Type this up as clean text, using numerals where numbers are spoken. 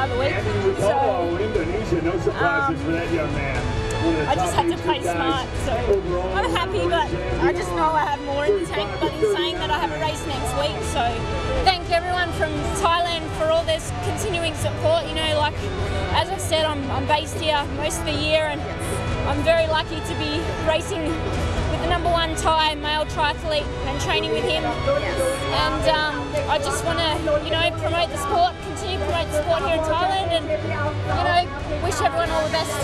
of the week. So I just had to play smart. So I'm happy, but I just know I have more in the tank. But in saying that, I have a race next week. So thank everyone from Thailand for all this continuing support. You know, like as I've said, I'm based here most of the year, and I'm very lucky to be racing with the #1 Thai male triathlete and training with him. And I just want to, you know, promote the sport, continue to promote the sport here in Thailand, and you know, wish everyone all the best.